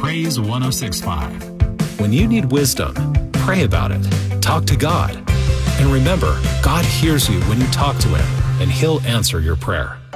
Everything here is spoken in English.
Praise 1065. When you need wisdom, pray about it. Talk to God. And remember, God hears you when you talk to Him, and He'll answer your prayer.